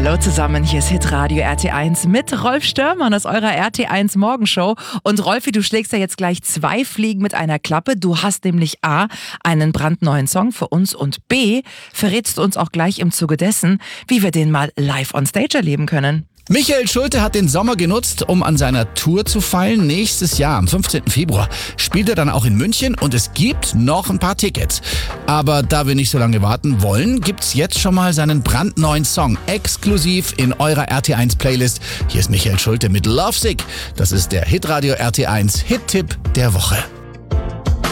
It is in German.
Hallo zusammen, hier ist Hitradio RT1 mit Rolf Störmann aus eurer RT1 Morgenshow. Und Rolfi, du schlägst ja jetzt gleich 2 Fliegen mit einer Klappe. Du hast nämlich A, einen brandneuen Song für uns und B, verrätst du uns auch gleich im Zuge dessen, wie wir den mal live on stage erleben können. Michael Schulte hat den Sommer genutzt, um an seiner Tour zu feilen. Nächstes Jahr, am 15. Februar, spielt er dann auch in München und es gibt noch ein paar Tickets. Aber da wir nicht so lange warten wollen, gibt's jetzt schon mal seinen brandneuen Song exklusiv in eurer RT1 Playlist. Hier ist Michael Schulte mit Lovesick. Das ist der Hitradio RT1 Hit-Tipp der Woche.